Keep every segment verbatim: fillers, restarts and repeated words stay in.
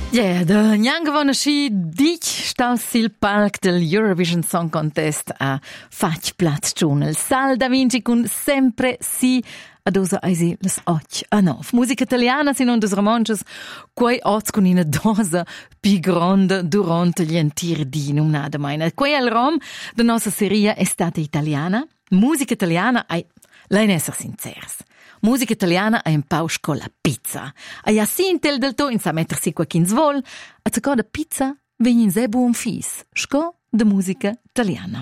Yeah, da Njanga Vanasci dic staus sil palc del Eurovision Song Contest a fatg plaz giunel. Sal da vinci cun sempre si ad usa eisi las oc a nov. Musica italiana sin un des romances quei oz con ina dosa pi gronda durante gli entir di num nada meina. Quei al rom da nossa seria estate italiana. Musica italiana ai lein esser sincers. Musica italiana è un pausch con la pizza. A Jacintel del to in sa mettersi qua chins vol, a zaco da pizza vegn in se buon fis. Sco de musica italiana.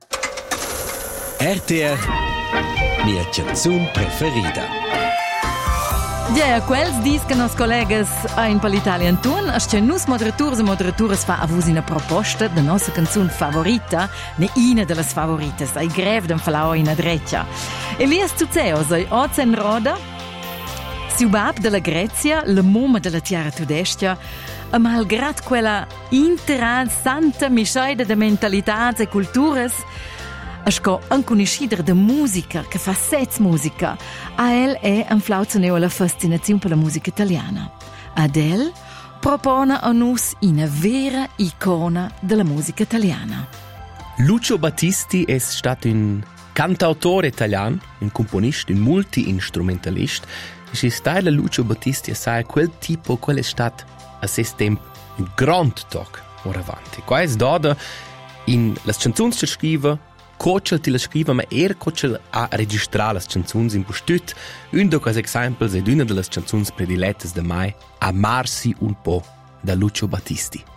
R T R, mia canzun preferida. Ja, quels dis che nos collegas in Pall'Italia tun, as che nus moderaturs e moderatures fa a vus ina proposta de nossa canzun favorita, ne ina de las favoritas, ai grev dem falau in adreccia. Elias Tuzeos, ai Ozen Roda, Siubab de la Grezia, le mumma de la Tiara Tudestia, e malgrad quella interessanta misceida de mentalitats e culturas, Asco un conoscider de musica che fa sez musica, a el è un flauzaneo la fascinazione per la musica italiana. Adele propone a nus una vera icona della musica italiana. Lucio Battisti è stato un cantautore italiano, un componista, un multi-instrumentalist. E si stile Lucio Battisti a quel tipo, quel è stato a sé tempo un grand toc ora avanti. Qua è dada in las canzoni che scrive Coachel ti la scriva, ma er Coachel a registrare las canzuns in postut. Un do quasi exemples ed una de las canzuns predilettes de mai, Amarsi un po' da Lucio Battisti.